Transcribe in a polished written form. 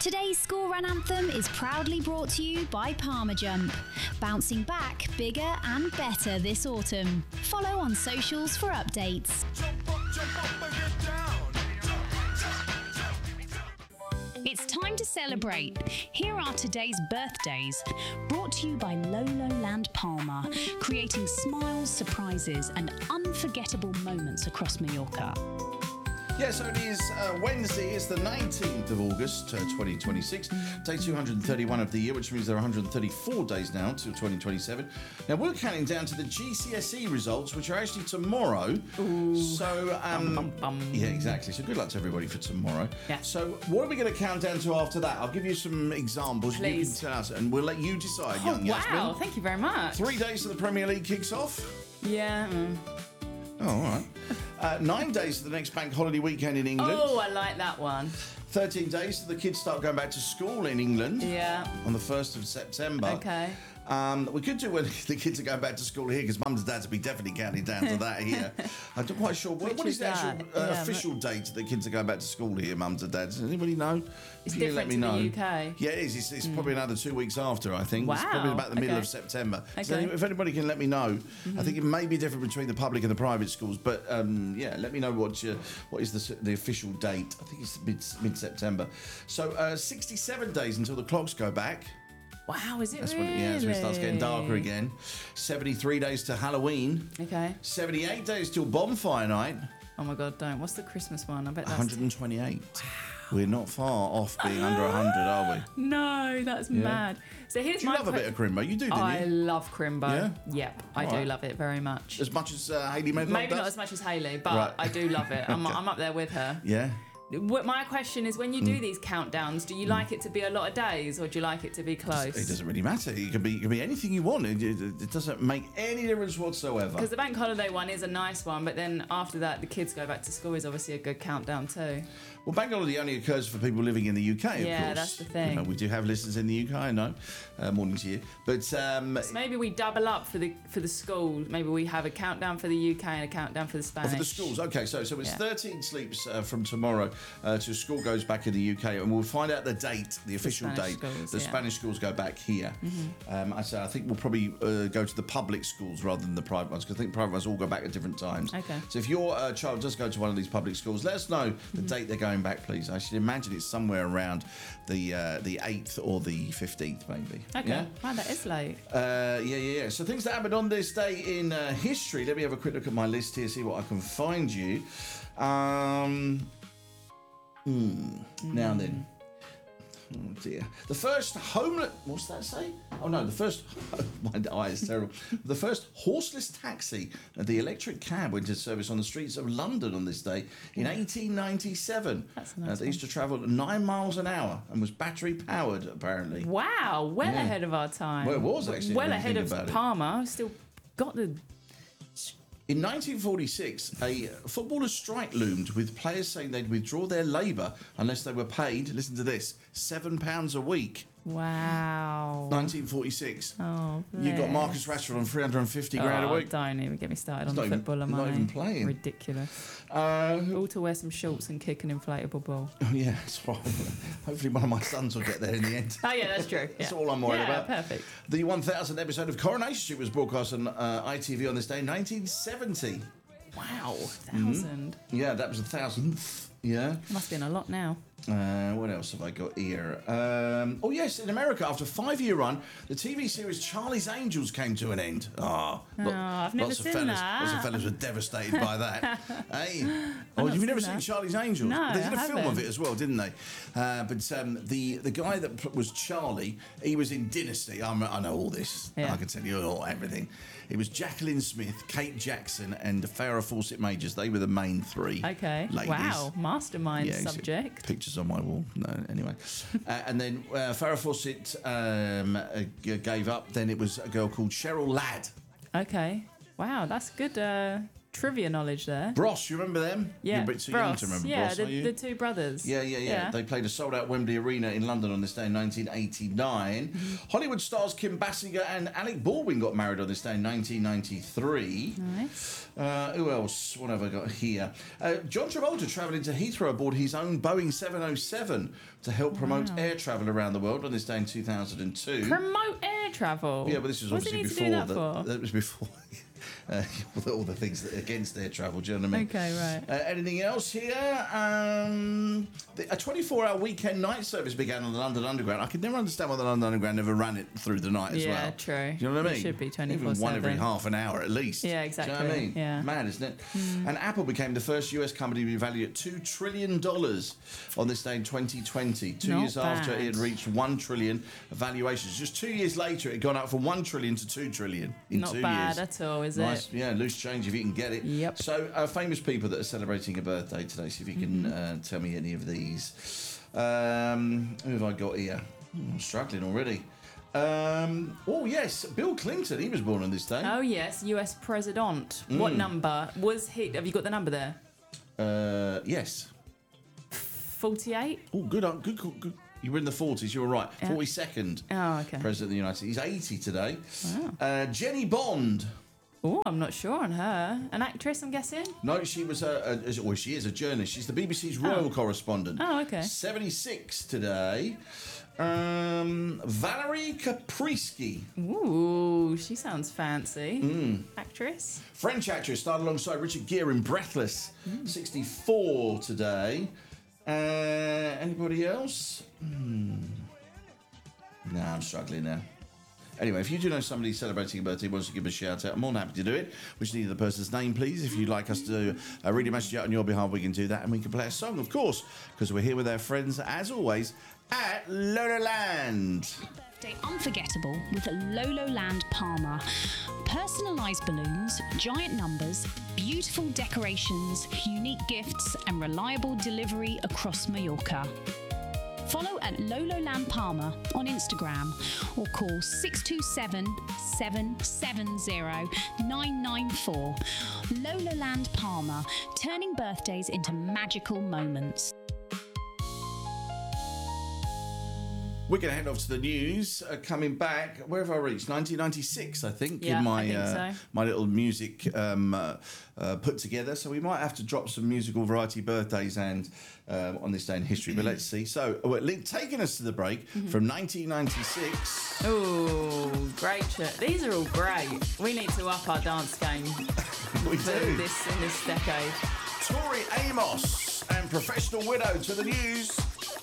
Today's school run anthem is proudly brought to you by Parmajump. Bouncing back bigger and better this autumn. Follow on socials for updates. Jump up and get down. It's time to celebrate. Here are today's birthdays, brought to you by Lolo Land Palma, creating smiles, surprises and unforgettable moments across Mallorca. Yeah, so it is Wednesday, it's the 19th of August, 2026, day 231 of the year, which means there are 134 days now till 2027. Now, we're counting down to the GCSE results, which are actually tomorrow. Ooh. So, yeah, exactly. So good luck to everybody for tomorrow. Yeah. So what are we going to count down to after that? I'll give you some examples. Please. You can tell us, and we'll let you decide, young Yasmin. Wow, thank you very much. 3 days to the Premier League kicks off. Yeah. Oh, all right. 9 days to the next bank holiday weekend in England. Oh, I like that one. 13 days till the kids start going back to school in England. Yeah. On the 1st of September. Okay. We could do when the kids are going back to school here, because mums and dads will be definitely counting down to that here. I'm not quite sure. What is the actual official date that the kids are going back to school here, mums and dads? Does anybody know? It's If you different let me to know. the UK. Yeah, it is. It's probably another 2 weeks after, I think. It's Wow, probably about the middle okay. of September. So Okay. if anybody can let me know, I think it may be different between the public and the private schools. But yeah, let me know what is the official date. I think it's mid-September. So 67 days until the clocks go back. Wow, is it That's really? when, yeah, that's when it starts getting darker again. 73 days to Halloween. Okay. 78 days till bonfire night. Oh my God, don't. What's the Christmas one? I bet that's... 128. We're not far off being under 100, are we? No, that's mad. So here's Do you my love a bit of Crimbo? You do, didn't I you? love Crimbo. Yeah? Yep, I All do right. love it very much. As much as Hayley Medlock Maybe does? not as much as Hayley, but Right. I do love it. I'm up there with her. Yeah. My question is, when you do these countdowns, do you like it to be a lot of days, or do you like it to be close? It doesn't really matter. It can be anything you want. It doesn't make any difference whatsoever. Because the bank holiday one is a nice one, but then after that, the kids go back to school is obviously a good countdown too. Well, bank holiday only occurs for people living in the UK, of course. Yeah, that's the thing. You know, we do have listeners in the UK, I know. Morning to you. But So maybe we double up for the school. Maybe we have a countdown for the UK and a countdown for the Spanish. for the schools, okay. So it's Yeah. 13 sleeps from tomorrow till school goes back in the UK, and we'll find out the date, the official Spanish date. schools, the yeah. Spanish schools go back here. I think we'll probably go to the public schools rather than the private ones, because I think private ones all go back at different times. Okay. So if your child does go to one of these public schools, let us know the date they're going back, please. I should imagine it's somewhere around the 8th or the 15th, maybe. Okay. Yeah? Wow, that is late. Yeah. So things that happened on this day in history. Let me have a quick look at my list here, see what I can find you. Now then. Oh dear. The first homeless... What's that say? Oh no, the first... my eye is terrible. The first horseless taxi, the electric cab, went into service on the streets of London on this day in 1897. That's a nice They used to travel at 9 miles an hour and was battery powered, apparently. Wow, well ahead of our time. Well, it was actually, Well when you ahead think of about it. Parma. Still got the... In 1946, a footballer's strike loomed, with players saying they'd withdraw their labour unless they were paid, listen to this, £7 a week. Wow. 1946. Oh, You got bless. Marcus Rashford on 350 grand a week. Don't even get me started on not the even- footballer not money. even playing. Ridiculous. Oh, All to wear some shorts and kick an inflatable ball. yeah, that's right. Hopefully one of my sons will get there in the end. Oh yeah, that's true. That's Yeah. all I'm worried Yeah, about. perfect. The 1000th episode of Coronation Street was broadcast on ITV on this day in 1970. Wow, 1,000. Yeah, that was the 1000th. Yeah. Must be in a lot now. What else have I got here? Oh, yes, in America, after a 5-year run, the TV series Charlie's Angels came to an end. I've never lots of seen fellas, that. Lots of fellas were devastated by that. Hey, oh, not you've never seen seen that. Charlie's Angels? No, They did a I film of haven't. it as well, didn't they? But the guy that was Charlie, he was in Dynasty. I know all this. Yeah. I can tell you everything. It was Jacqueline Smith, Kate Jackson, and Farrah Fawcett Majors. They were the main three. Okay. ladies. Wow, mastermind you see subject. Pictures on my wall. No, anyway. And then Farrah Fawcett gave up. Then it was a girl called Cheryl Ladd. Okay. Wow, that's good. trivia knowledge there. Bros, you remember them? Yeah, You're a bit too young to remember Bros, are you? the two brothers. Yeah. They played a sold-out Wembley Arena in London on this day in 1989. Hollywood stars Kim Basinger and Alec Baldwin got married on this day in 1993. Nice. Who else? What have I got here? John Travolta travelling to Heathrow aboard his own Boeing 707 to help promote air travel around the world on this day in 2002. Promote air travel? Yeah, but this was What does he obviously need to before do that for? that was before all the things that against air travel. Do you know what I mean? Okay, right. Anything else here? A 24-hour weekend night service began on the London Underground. I could never understand why the London Underground never ran it through the night as well. Yeah, true. Do you know what I mean? It should be 24/7. Even one every half an hour at least. Yeah, exactly. Do you know what I mean? Yeah. Mad, isn't it? And Apple became the first US company to be valued at $2 trillion on this day in 2020. 2 Not years after bad. it had reached $1 trillion valuations. Just 2 years later, it had gone up from $1 trillion to $2 trillion in Not 2 bad years. at all, is Nice, it? yeah, loose change if you can get it. Yep. So, famous people that are celebrating a birthday today. See if you can tell me any of these. Who have I got here? I'm struggling already. Oh yes, Bill Clinton. He was born on this day. Oh yes, US president. What number was he? Have you got the number there? Yes. 48. Oh, good. You were in the 40s. You were right. Yeah. 42nd. Oh, okay. President of the United States. He's 80 today. Wow. Jenny Bond. Oh, I'm not sure on her. An actress, I'm guessing. No, she was she is a journalist. She's the BBC's royal correspondent. Oh, okay. 76 today. Valerie Kaprisky. Ooh, she sounds fancy. Actress. French actress, starred alongside Richard Gere in Breathless. 64 today. Anybody else? Nah, I'm struggling now. Anyway, if you do know somebody celebrating a birthday who wants to give a shout out, I'm more than happy to do it. We just need the person's name, please. If you'd like us to read a message out on your behalf, we can do that, and we can play a song, of course, because we're here with our friends, as always, at Lola Land. Birthday unforgettable with Lolo Land Palmer. Personalised balloons, giant numbers, beautiful decorations, unique gifts, and reliable delivery across Mallorca. Follow at Lolo Land Palmer on Instagram or call 627 770 994. Lolo Land Palmer, turning birthdays into magical moments. We're going to head off to the news. Coming back, where have I reached? 1996, I think, Yeah, in my I think so. my little music put together. So we might have to drop some musical variety birthdays and on this day in history. But let's see. So taking us to the break from 1996. Oh, great shirt. These are all great. We need to up our dance game We for do. this in this decade. Tori Amos and Professional Widow to the news.